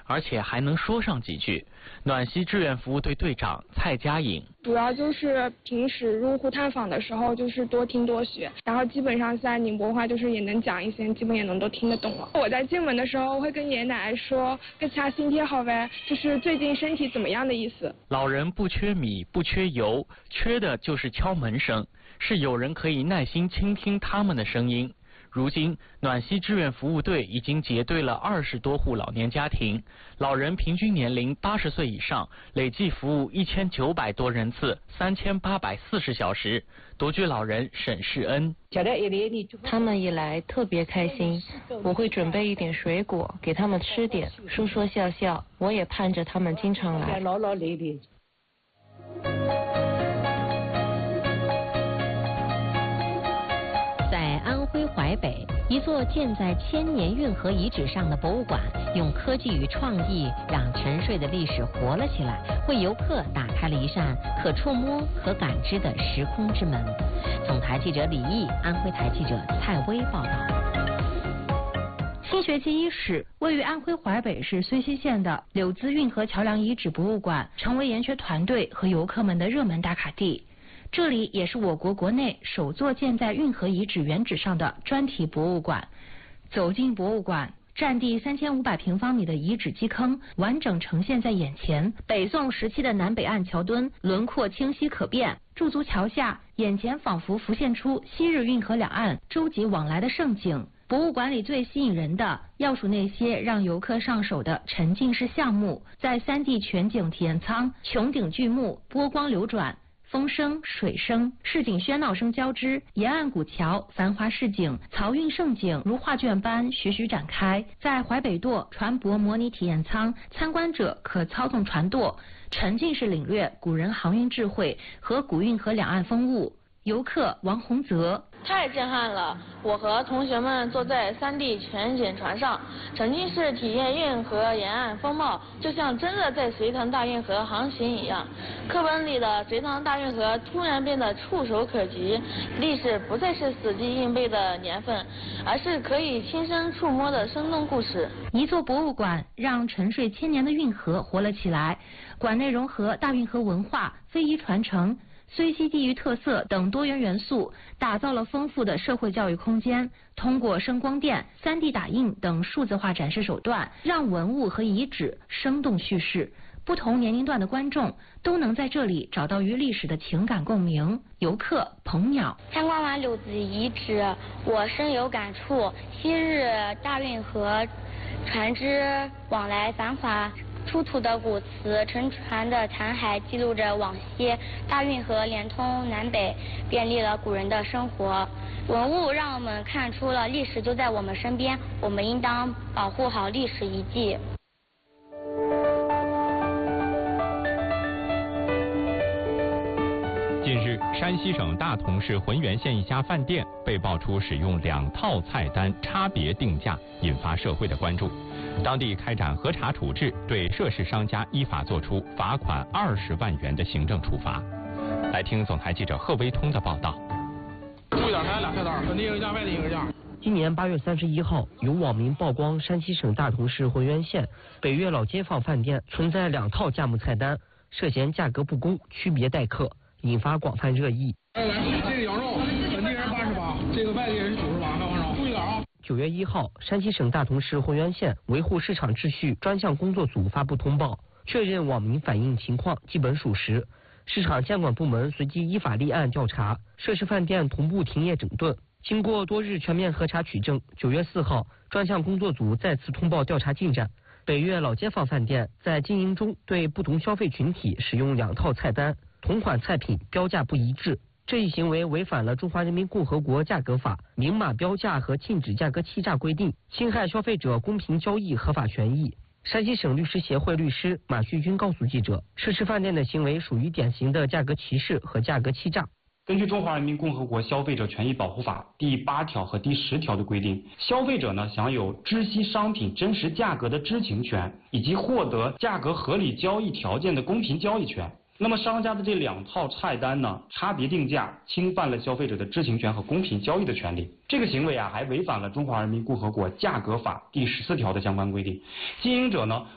而且还能说上几句。暖溪志愿服务队队长蔡佳颖： 主要就是平时入户探访的时候，就是多听多学，然后基本上在宁波话就是也能讲一些，基本也能都听得懂了。我在进门的时候会跟爷爷奶奶说“各家身体好呗”，就是最近身体怎么样的意思。 老人不缺米，不缺油，缺的就是敲门声，是有人可以耐心倾听他们的声音。如今，暖溪志愿服务队已经结对了20多户老年家庭，老人平均年龄80岁以上，累计服务1900多人次，3840小时。独居老人沈世恩： 他们一来特别开心，我会准备一点水果给他们吃点，说说笑笑，我也盼着他们经常来。 在安徽淮北，一座建在1000年运河遗址上的博物馆，用科技与创意让沉睡的历史活了起来，为游客打开了一扇可触摸和感知的时空之门。总台记者李毅，安徽台记者蔡薇报道。 新学期伊始，位于安徽淮北市睢溪县的柳滋运河桥梁遗址博物馆，成为研学团队和游客们的热门打卡地。这里也是我国国内首座建在运河遗址原址上的专题博物馆。走进博物馆，占地3500平方米的遗址基坑完整呈现在眼前。北宋时期的南北岸桥墩轮廓清晰可辨，驻足桥下，眼前仿佛浮现出昔日运河两岸舟楫往来的盛景。博物馆里最吸引人的，要数那些让游客上手的沉浸式项目。在3D 全景体验舱，穹顶巨幕，波光流转，风声、水声、市井喧闹声交织，沿岸古桥、繁华市井、漕运盛景如画卷般徐徐展开。在淮北舵船舶模拟体验舱，参观者可操纵船舵，沉浸式领略古人航运智慧和古运河两岸风物。游客王洪泽： 太震撼了！我和同学们坐在3D 全景船上，沉浸式体验运河沿岸风貌，就像真的在隋唐大运河航行一样。课本里的隋唐大运河突然变得触手可及，历史不再是死记硬背的年份，而是可以亲身触摸的生动故事。 一座博物馆让沉睡1000年的运河活了起来，馆内融合大运河文化、非遗传承、睢溪地域特色等多元元素，打造了丰富的社会教育空间。通过声光电、3D 打印等数字化展示手段，让文物和遗址生动叙事。不同年龄段的观众都能在这里找到与历史的情感共鸣。游客彭淼： 参观完柳子遗址，我深有感触。昔日大运河船只往来繁华，出土的古瓷、沉船的残骸记录着往昔大运河连通南北，便利了古人的生活。文物让我们看出了历史就在我们身边，我们应当保护好历史遗迹。 近日，山西省大同市浑源县一家饭店被爆出使用2套菜单差别定价，引发社会的关注。当地开展核查处置，对涉事商家依法作出罚款20万元的行政处罚。来听总台记者贺威通的报道。 注意点，看2菜单，本地一个价，外地一个价。 今年8月31号，有网民曝光山西省大同市浑源县北岳老街坊饭店存在2套价目菜单，涉嫌价格不公、区别待客，引发广泛热议。 来，这个羊肉，本地人88，这个外地人是98，看多少？注意点啊 ！9月1号，山西省大同市浑源县维护市场秩序专项工作组发布通报，确认网民反映情况基本属实。市场监管部门随即依法立案调查，涉事饭店同步停业整顿。经过多日全面核查取证，9月4号，专项工作组再次通报调查进展。北岳老街坊饭店在经营中对不同消费群体使用2套菜单，同款菜品标价不一致，这一行为违反了《中华人民共和国价格法》明码标价和禁止价格欺诈规定，侵害消费者公平交易合法权益。山西省律师协会律师马旭军告诉记者，涉事饭店的行为属于典型的价格歧视和价格欺诈。 根据《中华人民共和国消费者权益保护法》第8条和第10条的规定，消费者呢享有知悉商品真实价格的知情权，以及获得价格合理交易条件的公平交易权。那么商家的这2套菜单呢，差别定价，侵犯了消费者的知情权和公平交易的权利。这个行为啊，还违反了《中华人民共和国价格法》第14条的相关规定。经营者呢